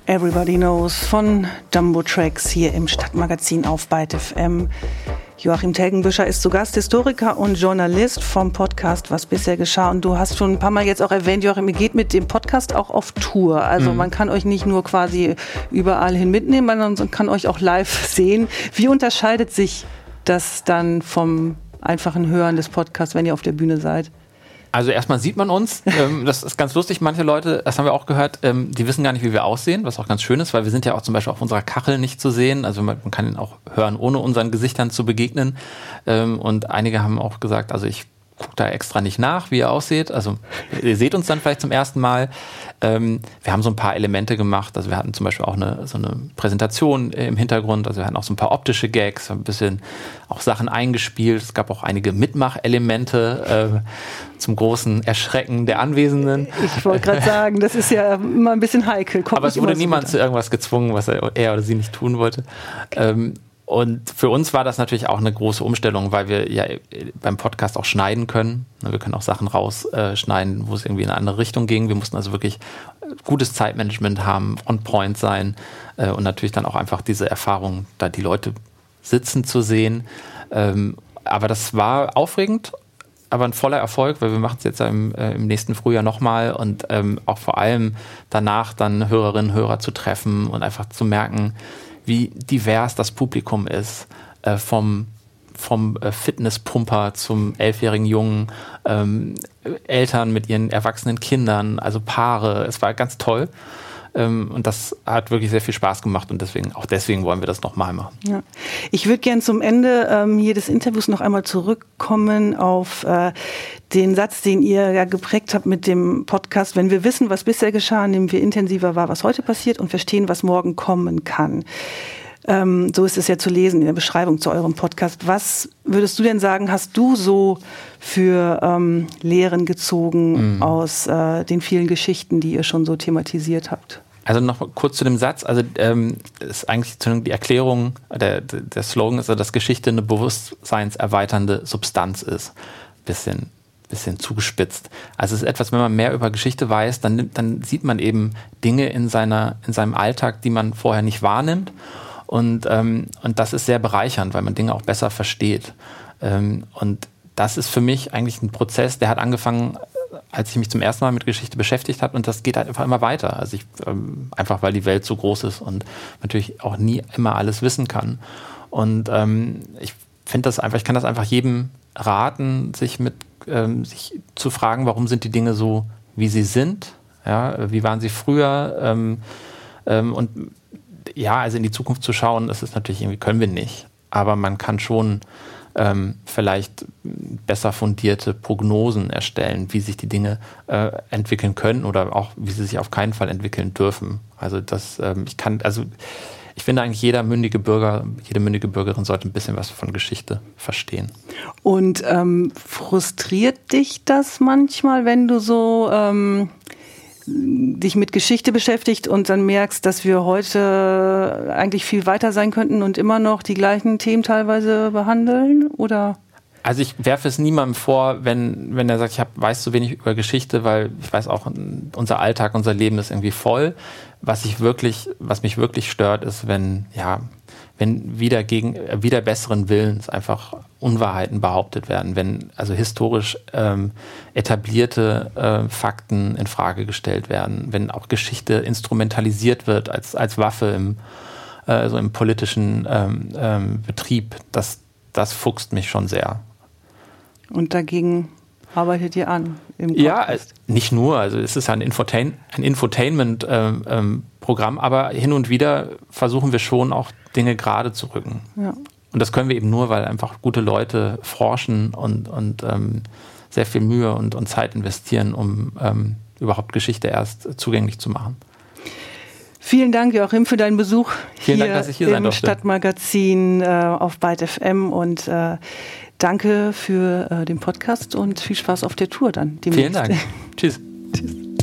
Everybody Knows von Jumbo Tracks hier im Stadtmagazin auf Byte FM. Joachim Telgenbüscher ist zu Gast, Historiker und Journalist vom Podcast Was bisher geschah. Und du hast schon ein paar Mal jetzt auch erwähnt, Joachim, ihr geht mit dem Podcast auch auf Tour. Also man kann euch nicht nur quasi überall hin mitnehmen, sondern kann euch auch live sehen. Wie unterscheidet sich das dann vom einfachen Hören des Podcasts, wenn ihr auf der Bühne seid? Also erstmal sieht man uns, das ist ganz lustig, manche Leute, das haben wir auch gehört, die wissen gar nicht, wie wir aussehen, was auch ganz schön ist, weil wir sind ja auch zum Beispiel auf unserer Kachel nicht zu sehen, also man kann ihn auch hören, ohne unseren Gesichtern zu begegnen, und einige haben auch gesagt, also ich gucke da extra nicht nach, wie ihr ausseht, also ihr seht uns dann vielleicht zum ersten Mal. Wir haben so ein paar Elemente gemacht, also wir hatten zum Beispiel auch so eine Präsentation im Hintergrund, also wir hatten auch so ein paar optische Gags, ein bisschen auch Sachen eingespielt, es gab auch einige Mitmachelemente zum großen Erschrecken der Anwesenden. Ich wollte gerade sagen, das ist ja immer ein bisschen heikel. Aber es wurde niemand zu irgendwas gezwungen, was er oder sie nicht tun wollte. Okay. Und für uns war das natürlich auch eine große Umstellung, weil wir ja beim Podcast auch schneiden können. Wir können auch Sachen rausschneiden, wo es irgendwie in eine andere Richtung ging. Wir mussten also wirklich gutes Zeitmanagement haben, on point sein und natürlich dann auch einfach diese Erfahrung, da die Leute sitzen zu sehen. Aber das war aufregend, aber ein voller Erfolg, weil wir machen es jetzt im nächsten Frühjahr nochmal und auch vor allem danach dann Hörerinnen und Hörer zu treffen und einfach zu merken, wie divers das Publikum ist, vom Fitnesspumper zum 11-jährigen Jungen, Eltern mit ihren erwachsenen Kindern, also Paare. Es war ganz toll. Und das hat wirklich sehr viel Spaß gemacht und deswegen wollen wir das nochmal machen. Ja. Ich würde gerne zum Ende hier des Interviews noch einmal zurückkommen auf den Satz, den ihr ja geprägt habt mit dem Podcast. Wenn wir wissen, was bisher geschah, nehmen wir intensiver wahr, was heute passiert und verstehen, was morgen kommen kann. So ist es ja zu lesen in der Beschreibung zu eurem Podcast. Was würdest du denn sagen, hast du so für Lehren gezogen aus den vielen Geschichten, die ihr schon so thematisiert habt? Also noch kurz zu dem Satz, also ist eigentlich die Erklärung, der Slogan ist, dass Geschichte eine bewusstseinserweiternde Substanz ist. Bisschen zugespitzt. Also es ist etwas, wenn man mehr über Geschichte weiß, dann sieht man eben Dinge in seinem Alltag, die man vorher nicht wahrnimmt. Und das ist sehr bereichernd, weil man Dinge auch besser versteht. Und das ist für mich eigentlich ein Prozess, der hat angefangen, als ich mich zum ersten Mal mit Geschichte beschäftigt habe, und das geht halt einfach immer weiter. Also einfach, weil die Welt so groß ist und natürlich auch nie immer alles wissen kann. Und ich finde das einfach, ich kann das einfach jedem raten, sich zu fragen, warum sind die Dinge so, wie sie sind? Ja, wie waren sie früher? Und ja, also in die Zukunft zu schauen, das ist natürlich irgendwie, können wir nicht. Aber man kann schon vielleicht besser fundierte Prognosen erstellen, wie sich die Dinge entwickeln können oder auch, wie sie sich auf keinen Fall entwickeln dürfen. Also ich finde eigentlich jeder mündige Bürger, jede mündige Bürgerin sollte ein bisschen was von Geschichte verstehen. Und frustriert dich das manchmal, wenn du so dich mit Geschichte beschäftigt und dann merkst, dass wir heute eigentlich viel weiter sein könnten und immer noch die gleichen Themen teilweise behandeln? Oder? Also ich werfe es niemandem vor, wenn er sagt, ich weiß zu wenig über Geschichte, weil ich weiß auch, unser Alltag, unser Leben ist irgendwie voll. Was mich wirklich stört, ist, wenn wider besseren Willens einfach Unwahrheiten behauptet werden, wenn also historisch etablierte Fakten in Frage gestellt werden, wenn auch Geschichte instrumentalisiert wird als Waffe im politischen Betrieb, das fuchst mich schon sehr. Und dagegen arbeitet ihr an? Ja, nicht nur. Also es ist ein Infotainment-Programm, aber hin und wieder versuchen wir schon auch Dinge gerade zu rücken. Ja. Und das können wir eben nur, weil einfach gute Leute forschen und sehr viel Mühe und Zeit investieren, um überhaupt Geschichte erst zugänglich zu machen. Vielen Dank, Joachim, für deinen Besuch Vielen Dank, dass ich hier sein durfte. Stadtmagazin auf Byte FM und danke für den Podcast und viel Spaß auf der Tour dann demnächst. Vielen Dank. Tschüss. Tschüss.